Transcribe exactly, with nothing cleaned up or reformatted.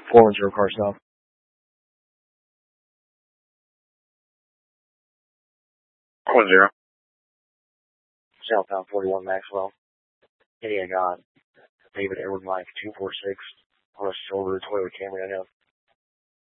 four one zero car south. One zero. Southbound forty-one Maxwell. Hitting a God. David Edward Mike two four six on a silver Toyota Camry I have.